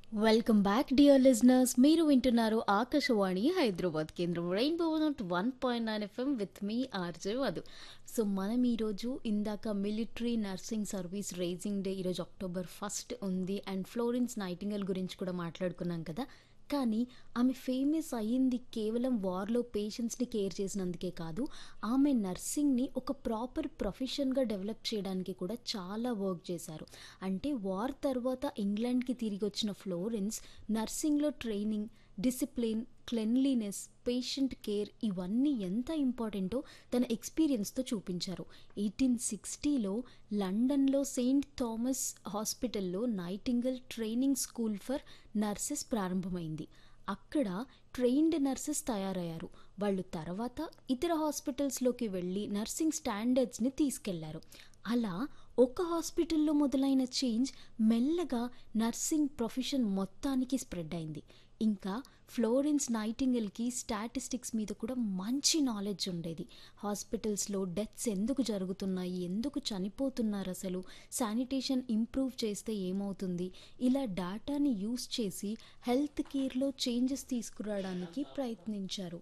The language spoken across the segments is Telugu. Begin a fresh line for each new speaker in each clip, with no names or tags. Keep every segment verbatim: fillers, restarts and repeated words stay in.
Welcome back dear listeners. మీరు వింటున్నారు ఆకాశవాణి హైదరాబాద్ కేంద్రం rainbow not one point nine FM with me RJ Vadhu. So మనం ఈరోజు ఇందాక military nursing service raising day ఈరోజు అక్టోబర్ ఫస్ట్ ఉంది అండ్ ఫ్లోరెన్స్ నైటింగేల్ గురించి కూడా మాట్లాడుకున్నాం కదా. కానీ ఆమె ఫేమస్ అయ్యింది కేవలం వార్లో పేషెంట్స్ని కేర్ చేసినందుకే కాదు, ఆమె నర్సింగ్ని ఒక ప్రాపర్ ప్రొఫెషన్గా డెవలప్ చేయడానికి కూడా చాలా వర్క్ చేశారు. అంటే వార్ తర్వాత ఇంగ్లాండ్కి తిరిగి వచ్చిన Florence నర్సింగ్లో training, discipline, cleanliness, patient care ఇవన్నీ ఎంత ఇంపార్టెంటో తన ఎక్స్పీరియన్స్తో చూపించారు. ఎయిటీన్ సిక్స్టీలో లండన్లో సెయింట్ థామస్ హాస్పిటల్లో nightingale training school for nurses ప్రారంభమైంది. అక్కడ ట్రైన్డ్ నర్సెస్ తయారయ్యారు. వాళ్ళు తర్వాత ఇతర హాస్పిటల్స్లోకి వెళ్ళి నర్సింగ్ స్టాండర్డ్స్ని తీసుకెళ్లారు. అలా ఒక హాస్పిటల్లో మొదలైన చేంజ్ మెల్లగా నర్సింగ్ ప్రొఫెషన్ మొత్తానికి స్ప్రెడ్ అయింది. ఇంకా ఫ్లోరెన్స్ నైటింగేల్కి స్టాటిస్టిక్స్ మీద కూడా మంచి నాలెడ్జ్ ఉండేది. హాస్పిటల్స్లో డెత్స్ ఎందుకు జరుగుతున్నాయి, ఎందుకు చనిపోతున్నారు, అసలు శానిటేషన్ ఇంప్రూవ్ చేస్తే ఏమవుతుంది, ఇలా డేటాని యూస్ చేసి హెల్త్ కేర్లో చేంజెస్ తీసుకురావడానికి ప్రయత్నించారు.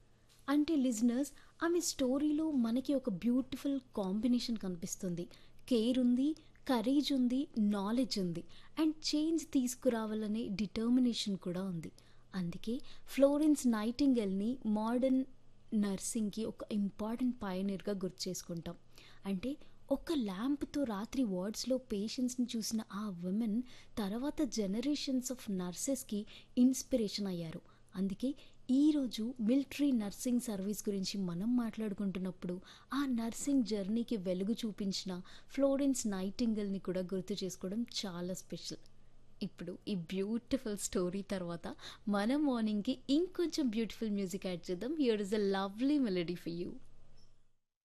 అంటే లిజనర్స్, ఆమె స్టోరీలో మనకి ఒక బ్యూటిఫుల్ కాంబినేషన్ కనిపిస్తుంది. కేర్ ఉంది, కరేజ్ ఉంది, నాలెడ్జ్ ఉంది అండ్ చేంజ్ తీసుకురావాలనే డిటర్మినేషన్ కూడా ఉంది. అందుకే ఫ్లోరెన్స్ నైటింగేల్ని మోడర్న్ నర్సింగ్కి ఒక ఇంపార్టెంట్ పయనీర్గా గుర్తు చేసుకుంటాం. అంటే ఒక ల్యాంప్తో రాత్రి వార్డ్స్లో పేషెంట్స్ని చూసిన ఆ ఉమెన్ తర్వాత జనరేషన్స్ ఆఫ్ నర్సెస్కి ఇన్స్పిరేషన్ అయ్యారు. అందుకే ఈరోజు మిలిటరీ నర్సింగ్ సర్వీస్ గురించి మనం మాట్లాడుకుంటున్నప్పుడు ఆ నర్సింగ్ జర్నీకి వెలుగు చూపించిన ఫ్లోరెన్స్ నైటింగేల్ని కూడా గుర్తు చేసుకోవడం చాలా స్పెషల్. ఇప్పుడు ఈ బ్యూటిఫుల్ స్టోరీ తర్వాత మన మార్నింగ్కి ఇంకొంచెం బ్యూటిఫుల్ మ్యూజిక్ యాడ్ చేద్దాం. Here is a lovely melody for you.